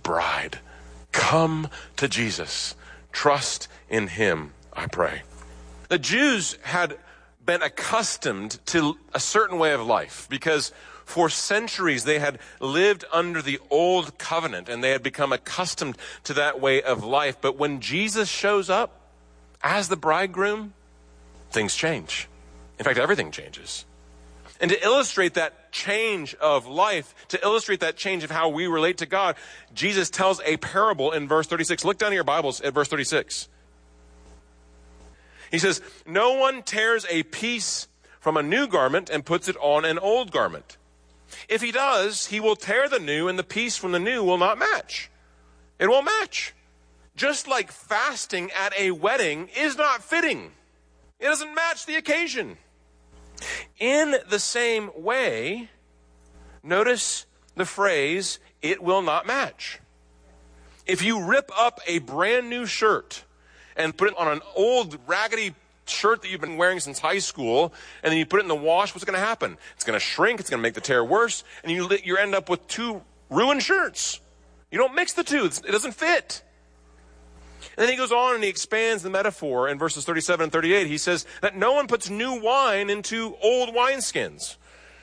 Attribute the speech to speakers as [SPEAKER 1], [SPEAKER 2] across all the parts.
[SPEAKER 1] bride. Come to Jesus. Trust in him, I pray. The Jews had been accustomed to a certain way of life because for centuries they had lived under the old covenant and they had become accustomed to that way of life. But when Jesus shows up as the bridegroom, things change. In fact, everything changes. And to illustrate that change of life, to illustrate that change of how we relate to God, Jesus tells a parable in verse 36. Look down in your Bibles at verse 36. He says, no one tears a piece from a new garment and puts it on an old garment. If he does, he will tear the new, and the piece from the new will not match. It won't match. Just like fasting at a wedding is not fitting. It doesn't match the occasion. In the same way, notice the phrase, it will not match. If you rip up a brand new shirt and put it on an old raggedy shirt that you've been wearing since high school, and then you put it in the wash, what's going to happen? It's going to shrink, it's going to make the tear worse, and you end up with two ruined shirts. You don't mix the two. It doesn't fit. And then he goes on and he expands the metaphor in verses 37 and 38. He says that no one puts new wine into old wineskins.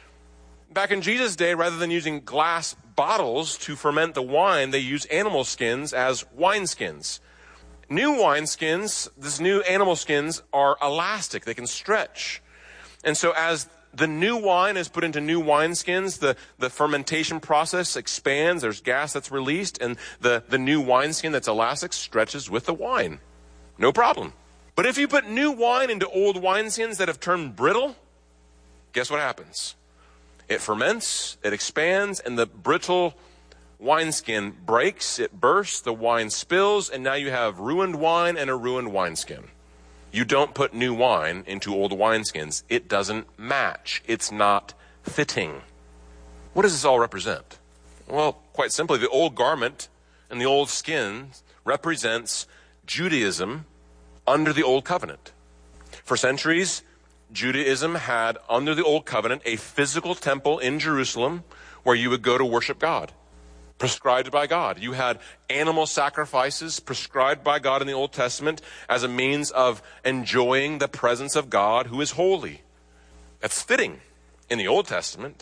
[SPEAKER 1] Back in Jesus' day, rather than using glass bottles to ferment the wine, they use animal skins as wineskins. New wineskins, these new animal skins, are elastic. They can stretch. And so as the new wine is put into new wineskins, the fermentation process expands. There's gas that's released, and the new wineskin that's elastic stretches with the wine. No problem. But if you put new wine into old wineskins that have turned brittle, guess what happens? It ferments, it expands, and the brittle wineskin breaks, it bursts, the wine spills, and now you have ruined wine and a ruined wineskin. You don't put new wine into old wineskins. It doesn't match. It's not fitting. What does this all represent? Well, quite simply, the old garment and the old skin represents Judaism under the old covenant. For centuries, Judaism had, under the old covenant, a physical temple in Jerusalem where you would go to worship God, prescribed by God. You had animal sacrifices prescribed by God in the Old Testament as a means of enjoying the presence of God who is holy. That's fitting in the Old Testament.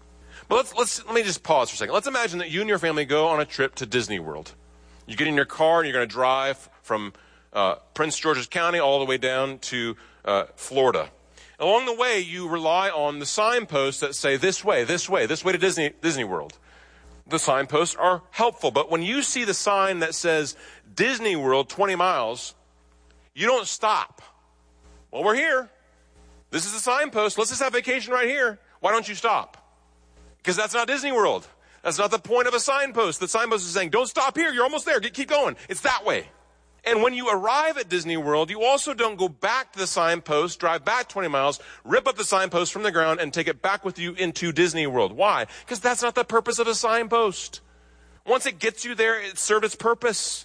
[SPEAKER 1] But let me just pause for a second. Let's imagine that you and your family go on a trip to Disney World. You get in your car and you're going to drive from Prince George's County all the way down to Florida. Along the way, you rely on the signposts that say this way to Disney World. The signposts are helpful, but when you see the sign that says Disney World 20 miles, you don't stop. Well, we're here. This is the signpost. Let's just have vacation right here. Why don't you stop? Because that's not Disney World. That's not the point of a signpost. The signpost is saying, don't stop here. You're almost there. Keep going. It's that way. And when you arrive at Disney World, you also don't go back to the signpost, drive back 20 miles, rip up the signpost from the ground, and take it back with you into Disney World. Why? Because that's not the purpose of a signpost. Once it gets you there, it served its purpose.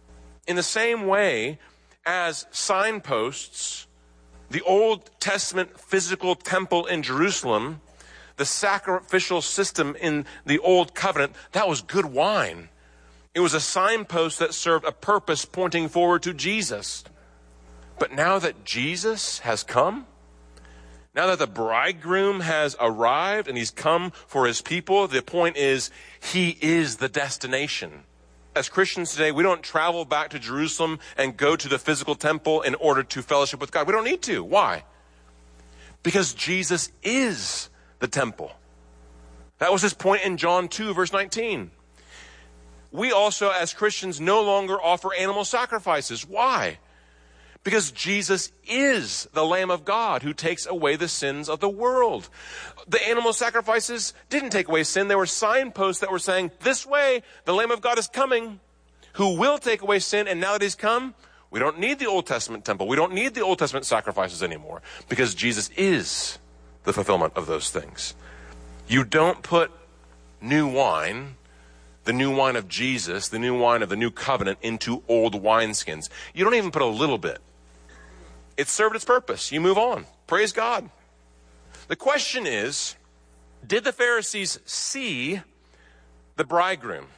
[SPEAKER 1] In the same way as signposts, the Old Testament physical temple in Jerusalem, the sacrificial system in the Old Covenant, that was good wine. It was a signpost that served a purpose pointing forward to Jesus. But now that Jesus has come, now that the bridegroom has arrived and he's come for his people, the point is he is the destination. As Christians today, we don't travel back to Jerusalem and go to the physical temple in order to fellowship with God. We don't need to. Why? Because Jesus is the temple. That was his point in John 2, verse 19. We also, as Christians, no longer offer animal sacrifices. Why? Because Jesus is the Lamb of God who takes away the sins of the world. The animal sacrifices didn't take away sin. They were signposts that were saying, this way, the Lamb of God is coming, who will take away sin. And now that he's come, we don't need the Old Testament temple. We don't need the Old Testament sacrifices anymore because Jesus is the fulfillment of those things. You don't put new wine, the new wine of Jesus, the new wine of the new covenant, into old wineskins. You don't even put a little bit. It served its purpose. You move on. Praise God. The question is, did the Pharisees see the bridegroom?